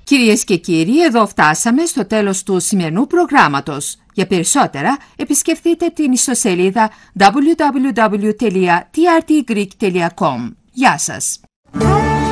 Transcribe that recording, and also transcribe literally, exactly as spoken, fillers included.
Κυρίες και κύριοι, εδώ φτάσαμε στο τέλος του σημερινού προγράμματος. Για περισσότερα, επισκεφτείτε την ιστοσελίδα double-u double-u double-u τελεία τι αρ τι greek τελεία com. Γεια σας!